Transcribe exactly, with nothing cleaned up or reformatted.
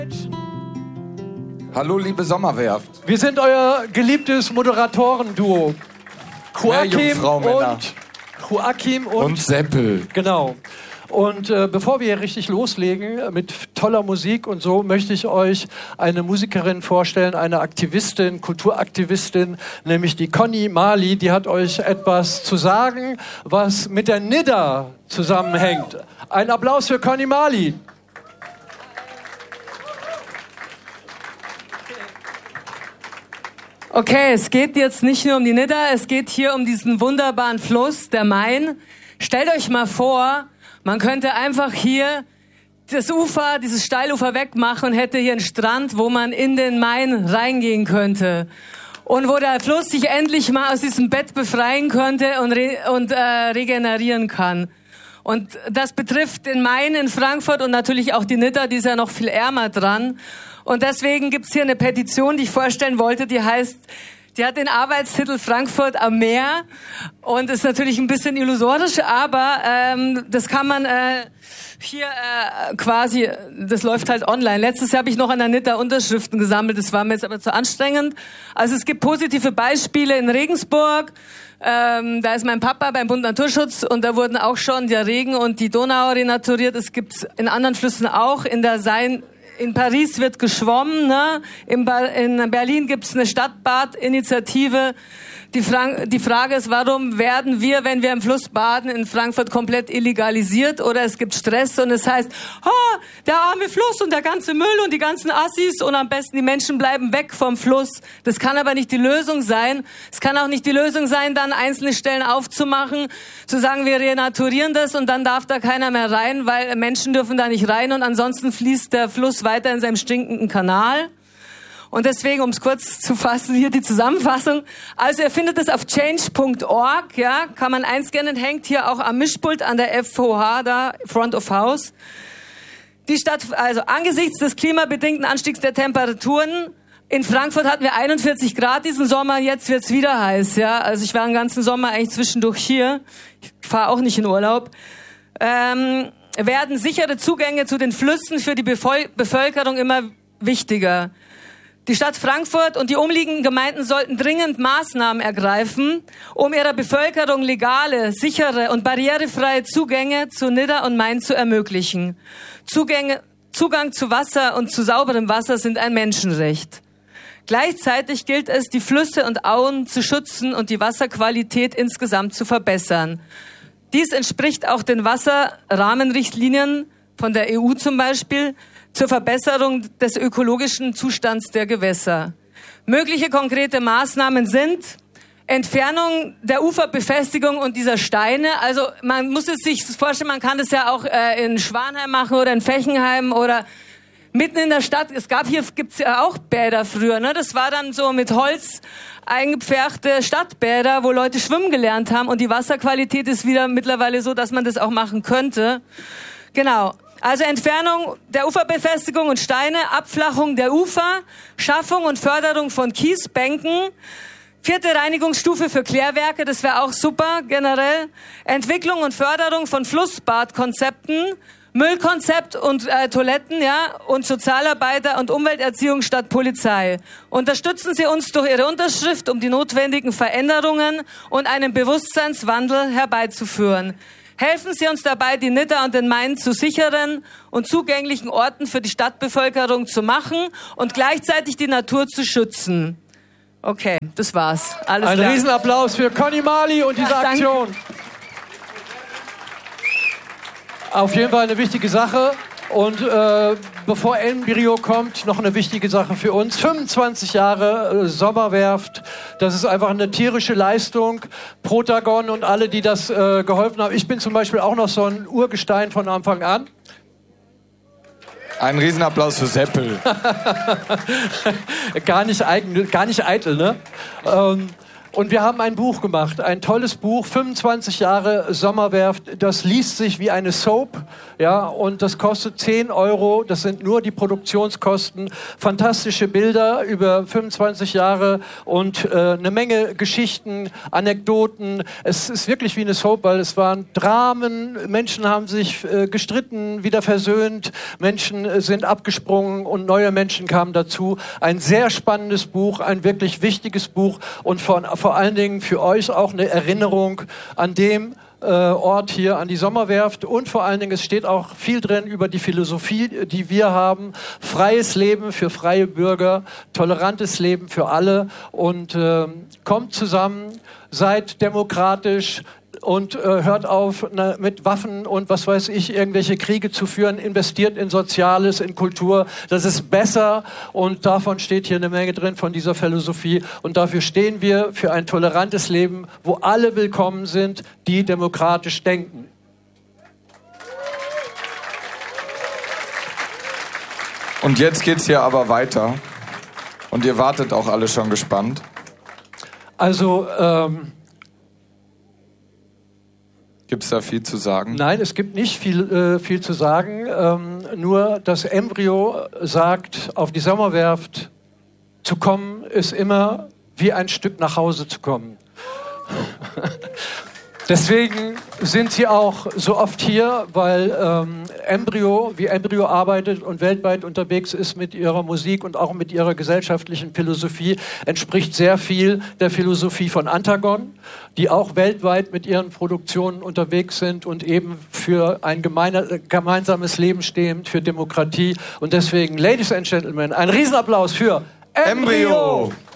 Hallo, liebe Sommerwerft. Wir sind euer geliebtes Moderatorenduo. Joachim und Joachim und, und Seppel. Genau. Und äh, bevor wir hier richtig loslegen mit toller Musik und so, möchte ich euch eine Musikerin vorstellen, eine Aktivistin, Kulturaktivistin, nämlich die Conny Mali. Die hat euch etwas zu sagen, was mit der Nidda zusammenhängt. Ein Applaus für Conny Mali. Okay, es geht jetzt nicht nur um die Nidda, es geht hier um diesen wunderbaren Fluss, der Main. Stellt euch mal vor, man könnte einfach hier das Ufer, dieses Steilufer wegmachen und hätte hier einen Strand, wo man in den Main reingehen könnte. Und wo der Fluss sich endlich mal aus diesem Bett befreien könnte und, re- und äh, regenerieren kann. Und das betrifft den Main in Frankfurt und natürlich auch die Nidda, die ist ja noch viel ärmer dran. Und deswegen gibt's hier eine Petition, die ich vorstellen wollte, die heißt, die hat den Arbeitstitel Frankfurt am Meer und ist natürlich ein bisschen illusorisch, aber ähm, das kann man äh, hier äh, quasi, das läuft halt online. Letztes Jahr habe ich noch an der Nidda Unterschriften gesammelt, das war mir jetzt aber zu anstrengend. Also es gibt positive Beispiele in Regensburg. Ähm, da ist mein Papa beim Bund Naturschutz und da wurden auch schon der Regen und die Donau renaturiert. Es gibt's in anderen Flüssen auch. In der Seine, in Paris wird geschwommen, ne? In, ba- in Berlin gibt's eine Stadtbad-Initiative. Die, Fra- die Frage ist, warum werden wir, wenn wir im Fluss baden, in Frankfurt komplett illegalisiert oder es gibt Stress und es heißt, oh, der arme Fluss und der ganze Müll und die ganzen Assis und am besten die Menschen bleiben weg vom Fluss. Das kann aber nicht die Lösung sein. Es kann auch nicht die Lösung sein, dann einzelne Stellen aufzumachen, zu sagen, wir renaturieren das und dann darf da keiner mehr rein, weil Menschen dürfen da nicht rein und ansonsten fließt der Fluss weiter in seinem stinkenden Kanal. Und deswegen, um es kurz zu fassen, hier die Zusammenfassung. Also ihr findet es auf change punkt org, ja, kann man einscannen, hängt hier auch am Mischpult an der F O H da, Front of House. Die Stadt, also angesichts des klimabedingten Anstiegs der Temperaturen, in Frankfurt hatten wir einundvierzig Grad diesen Sommer, jetzt wird's wieder heiß, ja. Also ich war den ganzen Sommer eigentlich zwischendurch hier. Ich fahre auch nicht in Urlaub. Ähm, werden sichere Zugänge zu den Flüssen für die Bevol- Bevölkerung immer wichtiger. Die Stadt Frankfurt und die umliegenden Gemeinden sollten dringend Maßnahmen ergreifen, um ihrer Bevölkerung legale, sichere und barrierefreie Zugänge zu Nidda und Main zu ermöglichen. Zugänge, Zugang zu Wasser und zu sauberem Wasser sind ein Menschenrecht. Gleichzeitig gilt es, die Flüsse und Auen zu schützen und die Wasserqualität insgesamt zu verbessern. Dies entspricht auch den Wasserrahmenrichtlinien von der E U zum Beispiel, zur Verbesserung des ökologischen Zustands der Gewässer. Mögliche konkrete Maßnahmen sind Entfernung der Uferbefestigung und dieser Steine. Also man muss es sich vorstellen, man kann das ja auch äh, in Schwanheim machen oder in Fechenheim oder mitten in der Stadt. Es gab hier, gibt's ja auch Bäder früher, ne? Das war dann so mit Holz eingepferchte Stadtbäder, wo Leute schwimmen gelernt haben und die Wasserqualität ist wieder mittlerweile so, dass man das auch machen könnte. Genau. Also Entfernung der Uferbefestigung und Steine, Abflachung der Ufer, Schaffung und Förderung von Kiesbänken, vierte Reinigungsstufe für Klärwerke, das wäre auch super generell, Entwicklung und Förderung von Flussbadkonzepten, Müllkonzept und äh, Toiletten, ja, und Sozialarbeiter und Umwelterziehung statt Polizei. Unterstützen Sie uns durch Ihre Unterschrift, um die notwendigen Veränderungen und einen Bewusstseinswandel herbeizuführen. Helfen Sie uns dabei, die Nidda und den Main zu sicheren und zugänglichen Orten für die Stadtbevölkerung zu machen und gleichzeitig die Natur zu schützen. Okay, das war's. Alles Ein klar. Riesenapplaus für Conny Mali und diese Ja, danke. Aktion. Auf jeden Fall eine wichtige Sache. Und äh, bevor Embryo kommt, noch eine wichtige Sache für uns. fünfundzwanzig Jahre äh, Sommerwerft, das ist einfach eine tierische Leistung. Protagon und alle, die das äh, geholfen haben. Ich bin zum Beispiel auch noch so ein Urgestein von Anfang an. Ein Riesenapplaus für Seppel. gar, nicht eigen, gar nicht eitel, ne? Ähm, Und wir haben ein Buch gemacht, ein tolles Buch, fünfundzwanzig Jahre Sommerwerft. Das liest sich wie eine Soap, ja, und das kostet zehn Euro. Das sind nur die Produktionskosten. Fantastische Bilder über fünfundzwanzig Jahre und äh, eine Menge Geschichten, Anekdoten. Es ist wirklich wie eine Soap, weil es waren Dramen. Menschen haben sich äh, gestritten, wieder versöhnt. Menschen äh, sind abgesprungen und neue Menschen kamen dazu. Ein sehr spannendes Buch, ein wirklich wichtiges Buch und von vor allen Dingen für euch auch eine Erinnerung an dem äh, Ort hier, an die Sommerwerft. Und vor allen Dingen, es steht auch viel drin über die Philosophie, die wir haben. Freies Leben für freie Bürger, tolerantes Leben für alle. Und äh, kommt zusammen, seid demokratisch und äh, hört auf, na, mit Waffen und was weiß ich, irgendwelche Kriege zu führen, investiert in Soziales, in Kultur. Das ist besser und davon steht hier eine Menge drin, von dieser Philosophie. Und dafür stehen wir für ein tolerantes Leben, wo alle willkommen sind, die demokratisch denken. Und jetzt geht's hier aber weiter. Und ihr wartet auch alle schon gespannt. Also, ähm, Gibt es da viel zu sagen? Nein, es gibt nicht viel, äh, viel zu sagen. Ähm, nur das Embryo sagt, auf die Sommerwerft zu kommen, ist immer wie ein Stück nach Hause zu kommen. Deswegen sind sie auch so oft hier, weil ähm, Embryo, wie Embryo arbeitet und weltweit unterwegs ist mit ihrer Musik und auch mit ihrer gesellschaftlichen Philosophie, entspricht sehr viel der Philosophie von Antagon, die auch weltweit mit ihren Produktionen unterwegs sind und eben für ein gemeine, gemeinsames Leben stehen, für Demokratie. Und deswegen, Ladies and Gentlemen, ein Riesenapplaus für Embryo! Embryo!